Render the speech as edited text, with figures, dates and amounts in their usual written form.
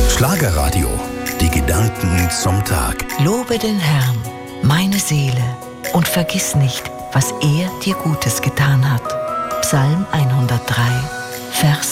Schlagerradio. Die Gedanken zum Tag. Lobe den Herrn, meine Seele, und vergiss nicht, was er dir Gutes getan hat. Psalm 103, Vers